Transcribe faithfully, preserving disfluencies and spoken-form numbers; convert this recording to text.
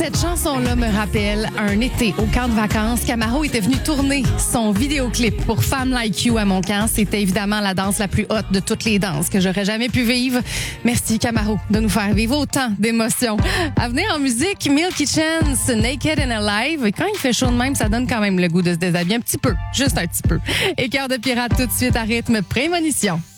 Cette chanson-là me rappelle un été au camp de vacances. Camaro était venu tourner son vidéoclip pour Femme Like You à mon camp. C'était évidemment la danse la plus haute de toutes les danses que j'aurais jamais pu vivre. Merci Camaro de nous faire vivre autant d'émotions. À venir en musique, Milky Chance, Naked and Alive. Et quand il fait chaud de même, ça donne quand même le goût de se déshabiller un petit peu, juste un petit peu. Et Cœur de pirate tout de suite à rythme prémonition.